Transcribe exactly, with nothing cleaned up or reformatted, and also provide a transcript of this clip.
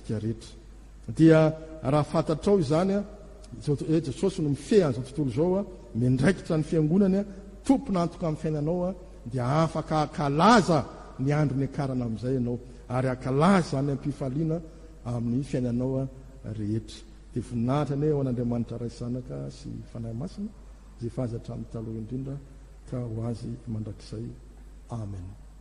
antsika rehetra. Dia raha fatatrao izany a Jesosy no mifeha an'izao tontolo zao a mindraikitra ny fiangonany a tompona antoka amin'ny fiainanao a dia afaka akalaza ny andro ny akarana amin'izay ianao ary akalaza zany ampifaliana amin'ny fiainanao a rehetra. Dia voninahitra ny ho an'Andriamanitra ray zanaka sy fanahy masina zay fahazatra amin'ny taloha indrindra ka ho azy mandrakizay. Amen.